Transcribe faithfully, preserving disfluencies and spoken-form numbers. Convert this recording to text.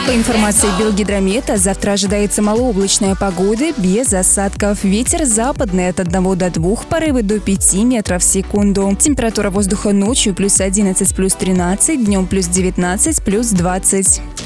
По информации Белгидромета, завтра ожидается малооблачная погода без осадков. Ветер западный от одного до двух, порывы до пяти метров в секунду. Температура воздуха ночью плюс одиннадцать, плюс тринадцать, днем плюс девятнадцать, плюс двадцать.